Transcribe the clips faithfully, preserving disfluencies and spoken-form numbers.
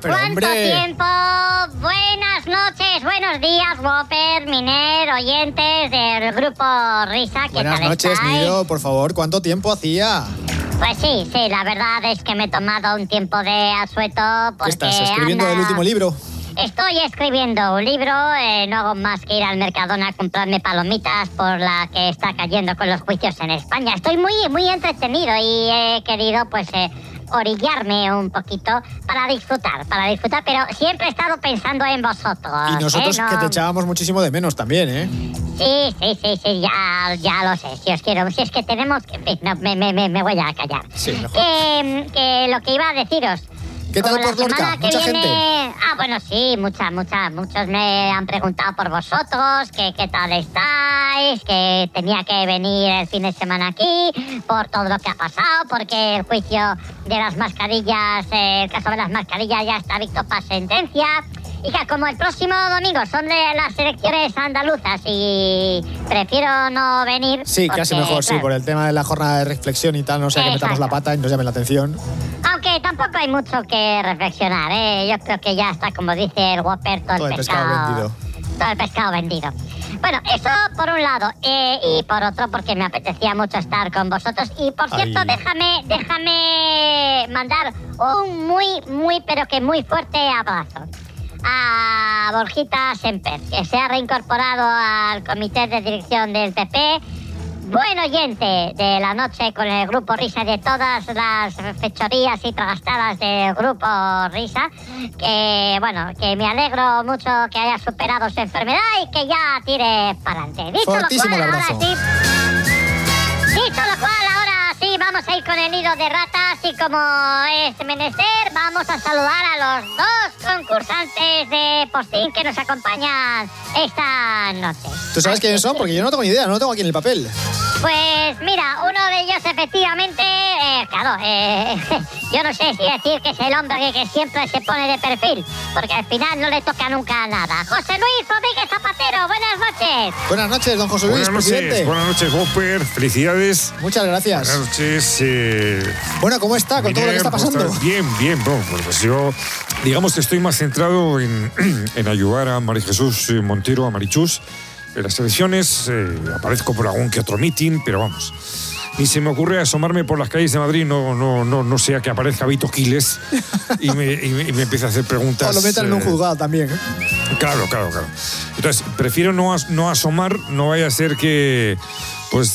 Pero, ¿cuánto hombre. tiempo? Buenas noches, buenos días, Whopper, Miner, oyentes del grupo Risa. ¿Qué Buenas tal noches, estáis? Nido, por favor, ¿cuánto tiempo hacía? Pues sí, sí, la verdad es que me he tomado un tiempo de asueto porque ¿Qué estás escribiendo anda- el último libro? Estoy escribiendo un libro, eh, no hago más que ir al Mercadona a comprarme palomitas por la que está cayendo con los juicios en España. Estoy muy, muy entretenido y he querido, pues, eh, orillarme un poquito para disfrutar, para disfrutar, pero siempre he estado pensando en vosotros. Y nosotros ¿eh? No- que te echábamos muchísimo de menos también, ¿eh? Sí, sí, sí, sí, ya, ya lo sé. Si os quiero, si es que tenemos que... en fin, No, me, me, me, me voy a callar. Sí, mejor. Que, que lo que iba a deciros... ¿Qué tal como la por Lorca? semana que ¿Mucha viene- gente? Ah, bueno, sí, mucha, mucha. Muchos me han preguntado por vosotros, que qué tal estáis, que tenía que venir el fin de semana aquí, por todo lo que ha pasado, porque el juicio de las mascarillas, eh, el caso de las mascarillas ya está dicto para sentencia. Y que como el próximo domingo son de las elecciones andaluzas y prefiero no venir... Sí, casi porque, mejor, sí, claro, por el tema de la jornada de reflexión y tal, no sea que metamos la Exacto. pata y nos llame la atención. Aunque tampoco hay mucho que reflexionar, ¿eh? Yo creo que ya está, como dice el Whopper, todo, Todo el pescado vendido. Todo el pescado vendido. Bueno, eso por un lado. eh, y por otro, porque me apetecía mucho estar con vosotros. Y por cierto, Ay. déjame, déjame mandar un muy, muy, pero que muy fuerte abrazo a Borjita Semper, que se ha reincorporado al comité de dirección del P P. Buen oyente de la noche con el grupo Risa y de todas las fechorías y tragastadas del grupo Risa. Que, bueno, que me alegro mucho que haya superado su enfermedad y que ya tire para adelante. Dicho Fortísimo lo el cual, ahora abrazo. sí. Dicho lo cual, ahora sí vamos a ir con el nido de ratas y como es menester, vamos a saludar a los dos concursantes de postín que nos acompañan esta noche. ¿Tú sabes quiénes son? Porque yo no tengo ni idea, no lo tengo aquí en el papel. Pues mira, uno de ellos efectivamente, eh, claro, eh, yo no sé si decir que es el hombre que, que siempre se pone de perfil, porque al final no le toca nunca nada. José Luis Rodríguez Zapatero, buenas noches. Buenas noches, don José Luis, Buenas noches, presidente. buenas noches, Whopper. Felicidades. Muchas gracias. Buenas noches. Eh, Bueno, ¿cómo está con todo lo que Miner, está ¿cómo pasando? estás? Bien, bien. Bueno, pues yo, digamos que estoy más centrado en, en ayudar a María Jesús eh, Montero, a Marichus. En las elecciones eh, aparezco por algún que otro meeting, pero vamos. Ni se me ocurre asomarme por las calles de Madrid, no, no, no, no sea que aparezca Vito Quiles y me, y me, y me empiece a hacer preguntas. O lo metan en un eh, juzgado también, ¿eh? Claro, claro, claro. Entonces, prefiero no, as- no asomar, no vaya a ser que pues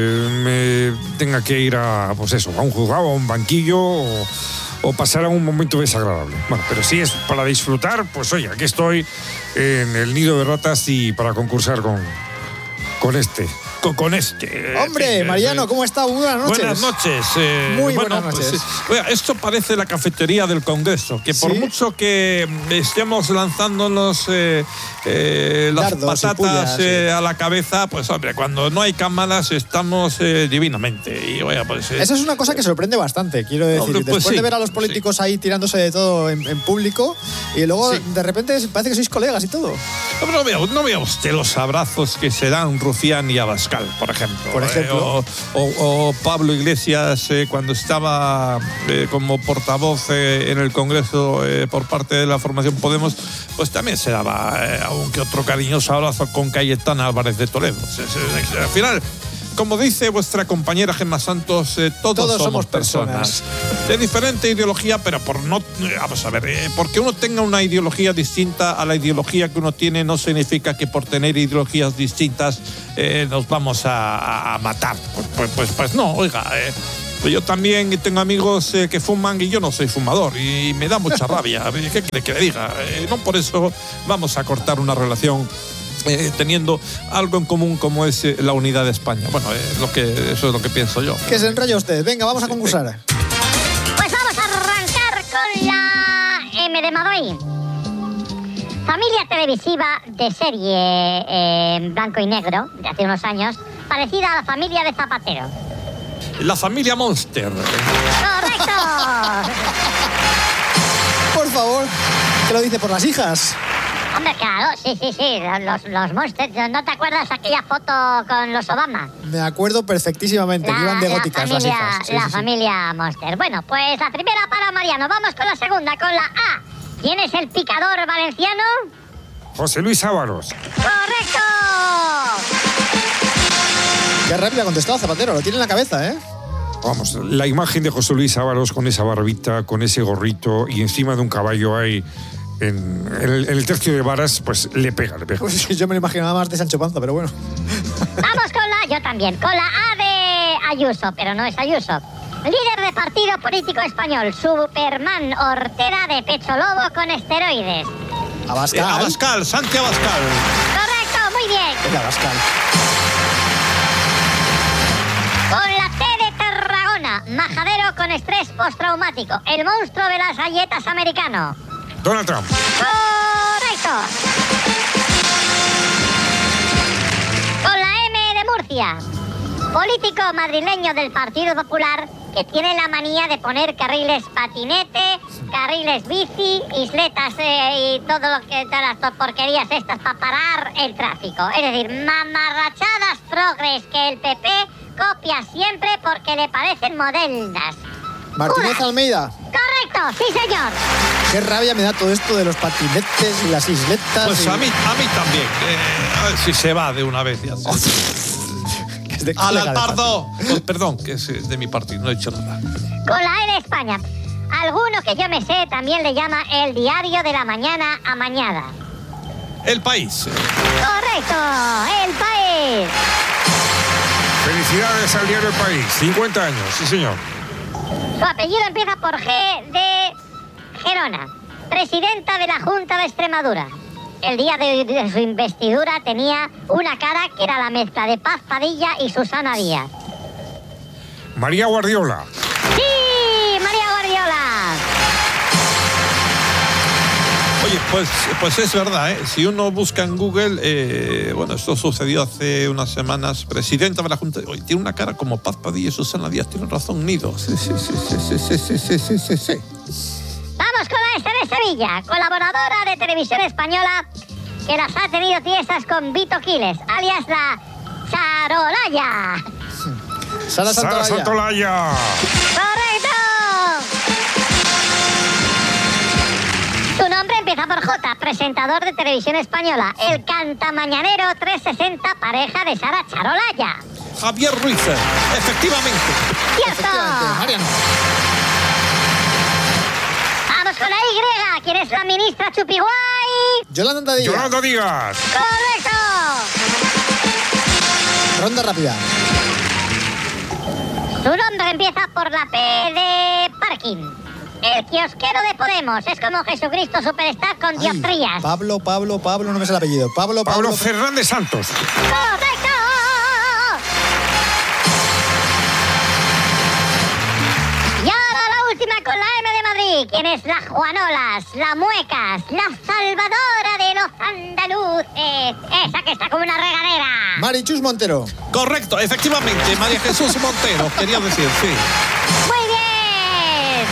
eh, me tenga que ir a, pues eso, a un juzgado, a un banquillo o, o pasar a un momento desagradable. Bueno, pero si es para disfrutar, pues oye, aquí estoy en el nido de ratas y para concursar con, con este. Con, con este. Hombre, en fin, Mariano, eh, ¿cómo está? Muy buenas noches. Buenas noches. eh, Muy bueno, buenas pues, noches. eh, oiga, esto parece la cafetería del Congreso, que por ¿Sí? mucho que estemos lanzándonos eh, eh, las Dardos y patatas pullas, eh, sí. a la cabeza, pues hombre, cuando no hay cámaras estamos eh, divinamente. Y oiga, pues, eh, Esa es una cosa que sorprende bastante, quiero decir. Hombre, pues Después sí, de ver a los políticos ahí tirándose de todo en, en público y luego Sí. de repente parece que sois colegas y todo. Hombre, no vea, no vea usted los abrazos que se dan Rufián y Abascal, por ejemplo. Por ejemplo. Eh, o, o- o Pablo Iglesias eh, cuando estaba eh, como portavoz eh, en el Congreso eh, por parte de la formación Podemos, pues también se daba eh, algún que otro cariñoso abrazo con Cayetana Álvarez de Toledo. Se- se- al final, como dice vuestra compañera Gemma Santos, eh, todos, Todos somos, somos personas. De diferente ideología, pero por no. eh, Vamos a ver, eh, porque uno tenga una ideología distinta a la ideología que uno tiene, no significa que por tener ideologías distintas eh, nos vamos a, a- a matar. Pues, pues, pues, pues no, oiga. eh, yo también tengo amigos eh, que fuman y yo no soy fumador y me da mucha rabia. ¿Qué quiere que le diga? Eh, no por eso vamos a cortar una relación eh, teniendo algo en común como es eh, la unidad de España. Bueno, eh, lo que, eso es lo que pienso yo. Que se enrolla usted. Venga, vamos a concursar. Pues vamos a arrancar con la M de Madrid. Familia televisiva de serie eh, en blanco y negro de hace unos años, parecida a la familia de Zapatero. La familia Monster. ¡Correcto! Por favor, que lo dice por las hijas. Hombre, claro, sí, sí, sí, los, los Monsters. ¿No te acuerdas aquella foto con los Obama? Me acuerdo perfectísimamente que iban de góticas la las familia, hijas. Sí, la sí, sí. familia Monster. Bueno, pues la primera para Mariano. Vamos con la segunda, con la A. ¿Quién es el picador valenciano? José Luis Ábalos. ¡Correcto! Qué rápido ha contestado Zapatero, lo tiene en la cabeza, ¿eh? Vamos, la imagen de José Luis Ábalos con esa barbita, con ese gorrito y encima de un caballo ahí en, en, el, en el tercio de varas, pues le pega, le pega. Pues yo me lo imaginaba más de Sancho Panza, pero bueno. Vamos con la, yo también, con la A de Ayuso, pero no es Ayuso. Líder de partido político español, Superman Hortera de pecho lobo con esteroides. Abascal. Eh, Abascal, Santi Abascal. Correcto, muy bien. Venga, Abascal. Con la T de Tarragona, majadero con estrés postraumático, el monstruo de las galletas americano. Donald Trump. Correcto. Con la M de Murcia, político madrileño del Partido Popular que tiene la manía de poner carriles patinete, carriles bici, isletas eh, y todo lo que, todas las porquerías estas para parar el tráfico. Es decir, mamarrachadas progres que el P P copia siempre porque le parecen modernas. Martínez Una. Almeida. Correcto, sí señor. Qué rabia me da todo esto de los patinetes y las isletas. Pues y... a mí, a mí también. Eh, a ver si se va de una vez ya. Es de Al colega de Alpardo. Oh, perdón, que es de mi partido, no he hecho nada. Con la E de España, alguno que yo me sé también le llama el diario de la mañana a mañana. El País. Correcto, el País. Felicidades al diario El País. cincuenta años, sí señor. Su apellido empieza por G de Gerona, presidenta de la Junta de Extremadura. El día de, de su investidura tenía una cara que era la mezcla de Paz Padilla y Susana Díaz. María Guardiola. ¡Sí! María Guardiola. Oye, pues, pues es verdad, ¿eh? Si uno busca en Google, eh, bueno, esto sucedió hace unas semanas, presidenta de la Junta, oye, tiene una cara como Paz Padilla y Susana Díaz, tiene razón, Nido. Sí, sí, sí, sí, sí, sí, sí, sí, sí, sí. Vamos con la S de Sevilla, colaboradora de Televisión Española, que las ha tenido tiesas con Vito Quiles, alias la Charolaya. Sara Santolaya. Sara Santolaya. ¡Correcto! Su nombre empieza por J, presentador de Televisión Española, el cantamañanero trescientos sesenta, pareja de Sara Charolaya. Javier Ruiz, efectivamente. ¡Cierto! Efectivamente, Mariano. Vamos con la Y, ¿quién es la ministra Chupiguay? Yolanda Díaz. Yolanda Díaz. ¡Correcto! Ronda rápida. Su nombre empieza por la P de parking. El kiosquero de Podemos es como Jesucristo Superstar con Ay, dioptrías. Pablo, Pablo, Pablo, no me sé el apellido. Pablo, Pablo. Pablo Fernández Santos. ¡Correcto! Y ahora la última con la M de Madrid. ¿Quién es la Juanolas, la Muecas, la Salvadora de los andaluces? Esa que está como una regadera. Marichus Montero. Correcto, efectivamente, María Jesús Montero, quería decir, sí. Muy bien.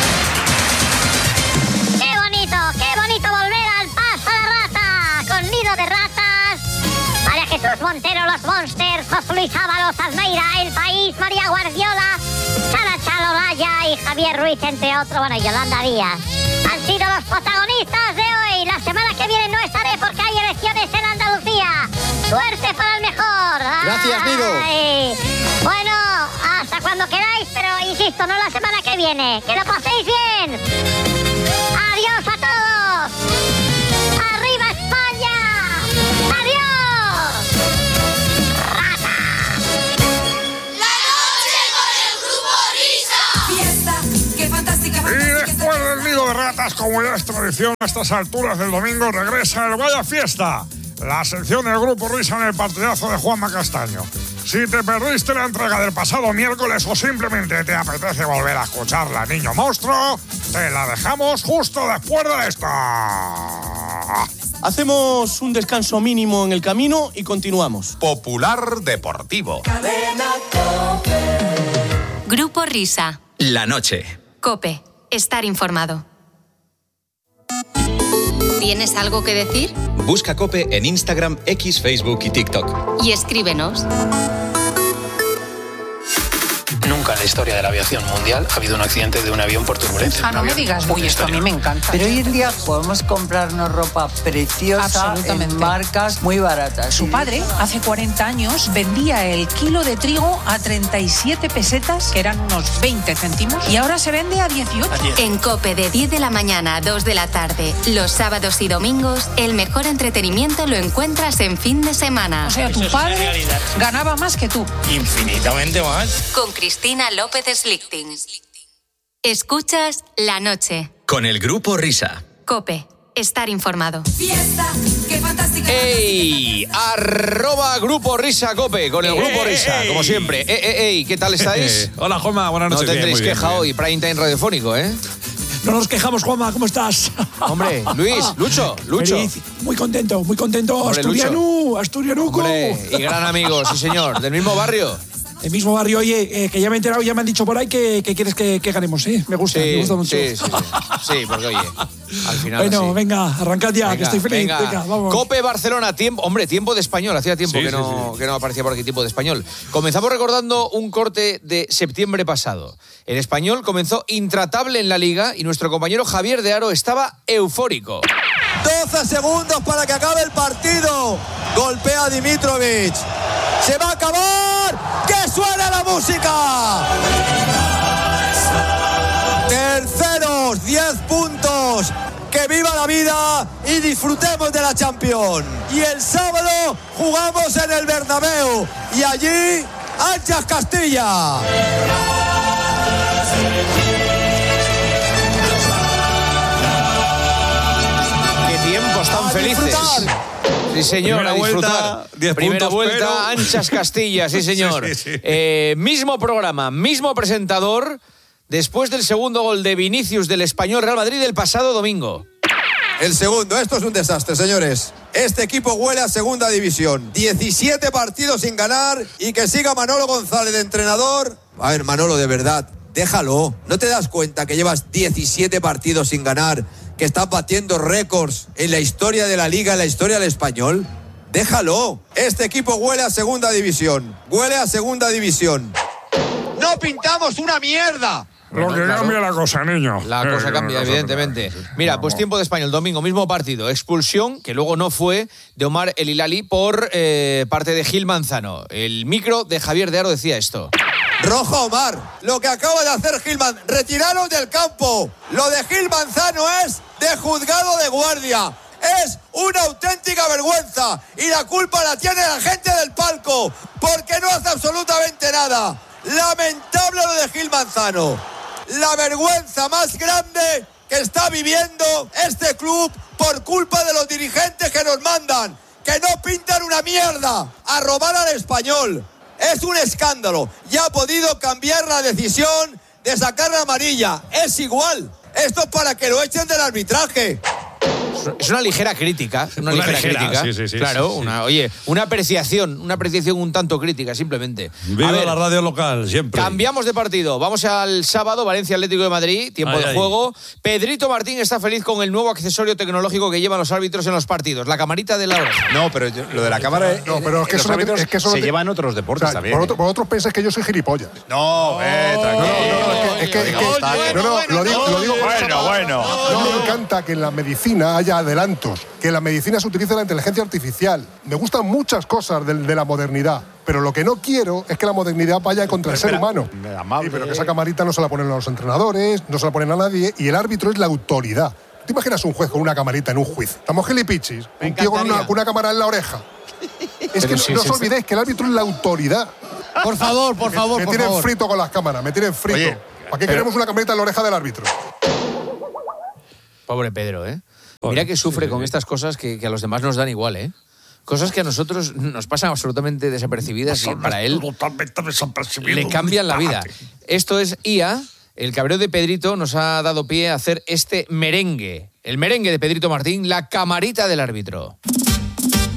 Qué bonito, qué bonito volver al Paso de Rata con nido de ratas. María Jesús Montero, los Monsters, José Luis Ábalos, Almeida, El País, María Guardiola, Sara Charolaya y Javier Ruiz, entre otros, bueno, y Yolanda Díaz. Han sido los protagonistas de hoy. La semana que viene no estaré porque hay elecciones en Andalucía. Suerte para el mejor. Gracias, Nido. Ay. Bueno, hasta cuando queráis, pero insisto, no la semana que viene. Que lo paséis bien. Adiós a todos. ¡Arriba España! ¡Adiós! ¡Rata! La noche con el Grupo Risa. Fiesta, qué fantástica, Y fantástica. después del nido de ratas, como ya es tradición a estas alturas del domingo, regresa el Vaya Fiesta, la sección del Grupo Risa en el partidazo de Juanma Castaño. Si te perdiste la entrega del pasado miércoles o simplemente te apetece volver a escucharla, niño monstruo, te la dejamos justo después de esta. Hacemos un descanso mínimo en el camino y continuamos. Popular Deportivo. Grupo Risa. La noche. Cope. Estar informado. ¿Tienes algo que decir? Busca Cope en Instagram, X, Facebook y TikTok. Y escríbenos. Nunca Nunca en la historia de la aviación mundial ha habido un accidente de un avión por turbulencia. Ah, no me digas, uy, esto a mí me encanta. Pero hoy en día podemos comprarnos ropa preciosa en marcas muy baratas. Su padre, hace cuarenta años, vendía el kilo de trigo a treinta y siete pesetas, que eran unos veinte céntimos, y ahora se vende a dieciocho. En COPE de diez de la mañana a dos de la tarde, los sábados y domingos, el mejor entretenimiento lo encuentras en fin de semana. O sea, tu padre ganaba más que tú. Infinitamente más. Con Cristina López Slichting. Escuchas La Noche. Con el Grupo Risa. COPE. Estar informado. Fiesta, qué fantástica. ¡Ey! Arroba Grupo Risa Cope, con el Grupo ey, Risa, ey. como siempre. ¡Ey, ey, ey! ¿Qué tal estáis? Hola, Juanma, buenas noches. No tendréis Bien, muy queja bien, muy hoy, prime time radiofónico, ¿eh? No nos quejamos, Juanma, ¿cómo estás? Hombre, Luis, Lucho, Lucho. Feliz, muy contento, muy contento. Hombre, Asturianú, Asturianuco. Hombre, y gran amigo, sí señor, del mismo barrio. El mismo barrio, oye, eh, que ya me he enterado, ya me han dicho por ahí que, que quieres que, que ganemos, ¿eh? Me gusta, Sí, me gusta mucho. sí, sí, sí. Sí, porque oye, al final Bueno, sí. venga, arrancad ya, Venga, que estoy feliz. venga. Venga, vamos. Cope Barcelona, tiempo, hombre, tiempo de español. Hacía tiempo Sí, que, sí, no, sí. que no aparecía por aquí tiempo de español. Comenzamos recordando un corte de septiembre pasado. El español comenzó intratable en la liga y nuestro compañero Javier de Aro estaba eufórico. doce segundos para que acabe el partido. Golpea Dimitrovic. Se va a acabar. ¡Que suene la música! Terceros, diez puntos. Que viva la vida y disfrutemos de la Champions. Y el sábado jugamos en el Bernabéu. Y allí, Anchas Castilla. ¡Qué tiempos tan ¡A felices! disfrutar! Sí, señor, Primera a disfrutar. vuelta, diez Primera puntos, vuelta, pero- Anchas Castilla, sí, señor. Sí, sí, sí. Eh, mismo programa, mismo presentador, después del segundo gol de Vinicius del Español Real Madrid el pasado domingo. El segundo, esto es un desastre, señores. Este equipo huele a segunda división. diecisiete partidos sin ganar y que siga Manolo González de entrenador. A ver, Manolo, de verdad, déjalo. ¿No te das cuenta que llevas diecisiete partidos sin ganar, que estás batiendo récords en la historia de la Liga, en la historia del Español? Déjalo. Este equipo huele a segunda división. Huele a segunda división. ¡No pintamos una mierda! Lo que claro. cambia la cosa, niño. La Eh, cosa la cambia, cosa evidentemente. cambia, sí. Mira, pues Vamos. tiempo de Español, domingo, mismo partido. Expulsión, que luego no fue, de Omar El Hilali por eh, parte de Gil Manzano. El micro de Javier de Aro decía esto. Roja Omar, lo que acaba de hacer Gil Manzano, retiraros del campo. Lo de Gil Manzano es de juzgado de guardia. Es una auténtica vergüenza y la culpa la tiene la gente del palco porque no hace absolutamente nada. Lamentable lo de Gil Manzano. La vergüenza más grande que está viviendo este club por culpa de los dirigentes que nos mandan, que no pintan una mierda a robar al Español. Es un escándalo. Ya ha podido cambiar la decisión de sacar la amarilla. Es igual. Esto es para que lo echen del arbitraje. Es una ligera crítica, una, Una ligera, ligera, crítica. sí, sí, sí, claro, sí, sí. una, oye, una apreciación, una apreciación un tanto crítica, simplemente. Viva A ver, la radio local, siempre. cambiamos de partido. Vamos al sábado, Valencia Atlético de Madrid, tiempo Ay, de ay. juego. Pedrito Martín está feliz con el nuevo accesorio tecnológico que llevan los árbitros en los partidos, la camarita de la oreja. No, pero yo- lo de la cámara. No, pero es que los eso no te- árbitros es que eso no se te- lleva en otros deportes O sea, también. ¿eh? Por vosotros pensáis que yo soy gilipollas. No, eh, No, tranquilo. no, no, es que, es que, es que- no, no, lo digo, lo digo Bueno, bueno. No, me encanta que en la medicina haya adelantos, que en la medicina se utilice la inteligencia artificial. Me gustan muchas cosas de, de la modernidad, pero lo que no quiero es que la modernidad vaya contra el ser Espera, humano. amable. Sí, pero que esa camarita no se la ponen a los entrenadores, no se la ponen a nadie, y el árbitro es la autoridad. ¿Te imaginas un juez con una camarita en un juicio? Estamos gilipichis, un tío con una, con una cámara en la oreja. Es que no, sí, no sí, os olvidéis que el árbitro es la autoridad. Por favor, por favor, Me por tienen favor. frito con las cámaras, me tienen frito. Oye, ¿Para qué pero- queremos una camarita en la oreja del árbitro? Pobre Pedro, ¿eh? Mira que sufre con estas cosas que, que a los demás nos dan igual, ¿eh? Cosas que a nosotros nos pasan absolutamente desapercibidas y para él Totalmente desapercibido. le cambian la vida. Esto es I A. El cabreo de Pedrito nos ha dado pie a hacer este merengue. El merengue de Pedrito Martín, la camarita del árbitro.